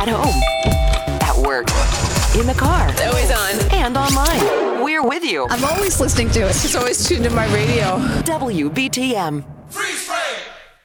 At home, at work, in the car, Always on. and online. We're with you. I'm always listening to it. It's always tuned in my radio. WBTM.